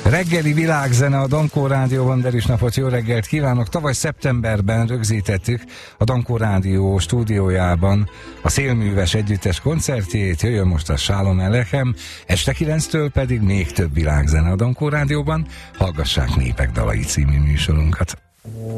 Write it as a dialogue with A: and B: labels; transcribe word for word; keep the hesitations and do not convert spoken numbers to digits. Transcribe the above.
A: Reggeli világzene a Dankó Rádióban, derűs napot, jó reggelt kívánok! Tavaly szeptemberben rögzítettük a Dankó Rádió stúdiójában a Szélműves Együttes koncertjét, jöjjön most a Sálom Elechem, este kilenctől pedig még több világzene a Dankó Rádióban, hallgassák Népek Dalai című műsorunkat.